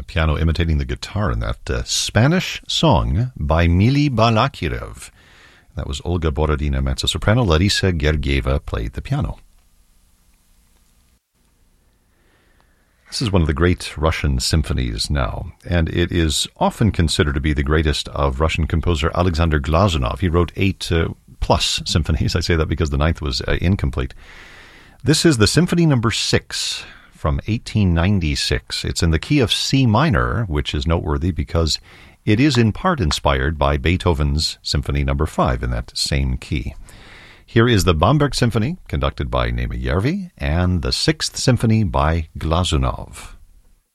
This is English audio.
piano imitating the guitar in that Spanish song by Mili Balakirev. That was Olga Borodina, mezzo-soprano. Larisa Gergieva played the piano. This is one of the great Russian symphonies now, and it is often considered to be the greatest of Russian composer Alexander Glazunov. He wrote 8 plus symphonies. I say that because the 9th was incomplete. This is the Symphony No. 6 from 1896. It's in the key of C minor, which is noteworthy because it is in part inspired by Beethoven's Symphony No. 5 in that same key. Here is the Bamberg Symphony, conducted by Nema Järvi, and the 6th Symphony by Glazunov.